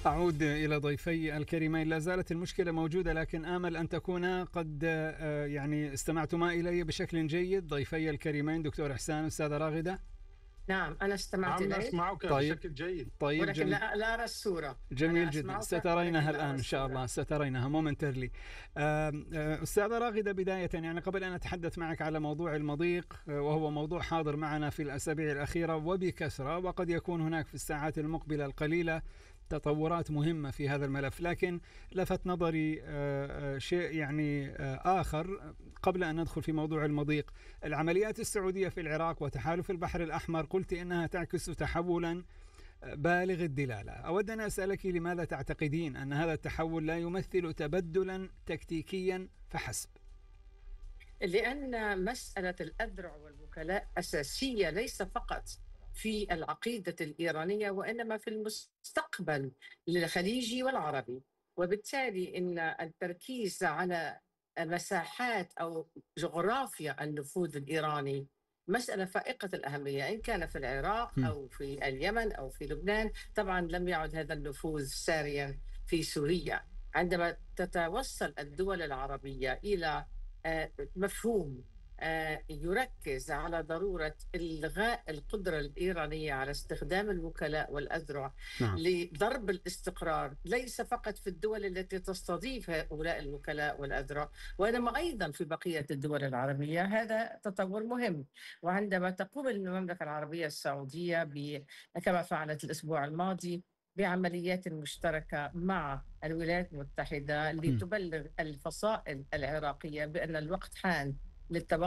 أعود إلى ضيفي الكريمين. لا زالت المشكلة موجودة، لكن آمل أن تكون قد يعني استمعتما إلي بشكل جيد. ضيفي الكريمين دكتور إحسان أستاذة راغدة. نعم، أنا استمعت نعم، إليك، نسمعك طيب بشكل جيد. طيب ولكن جميل. لا أرى الصورة. جميل أنا جدا، أسمعك سترينها ولكن لا أرى الآن إن شاء الصورة. الله، سترينها مومنترلي. أستاذة راغدة، بداية يعني قبل أن أتحدث معك على موضوع المضيق، وهو موضوع حاضر معنا في الأسابيع الأخيرة وبكثرة، وقد يكون هناك في الساعات المقبلة القليلة تطورات مهمة في هذا الملف، لكن لفت نظري شيء يعني آخر قبل أن ندخل في موضوع المضيق. العمليات السعودية في العراق وتحالف البحر الأحمر قلت إنها تعكس تحولا بالغ الدلالة. أود أن أسألك لماذا تعتقدين أن هذا التحول لا يمثل تبدلا تكتيكيا فحسب؟ لأن مسألة الأذرع والوكلاء أساسية ليس فقط في العقيدة الإيرانية، وإنما في المستقبل للخليجي والعربي. وبالتالي إن التركيز على مساحات أو جغرافيا النفوذ الإيراني مسألة فائقة الأهمية، إن كان في العراق أو في اليمن أو في لبنان. طبعا لم يعد هذا النفوذ ساريا في سوريا. عندما تتوصل الدول العربية إلى مفهوم يركز على ضرورة إلغاء القدرة الإيرانية على استخدام الوكلاء والأذرع نعم. لضرب الاستقرار، ليس فقط في الدول التي تستضيف هؤلاء الوكلاء والأذرع، وإنما أيضا في بقية الدول العربية. هذا تطور مهم. وعندما تقوم المملكة العربية السعودية كما فعلت الأسبوع الماضي بعمليات مشتركة مع الولايات المتحدة لتبلغ الفصائل العراقية بأن الوقت حان للتوقف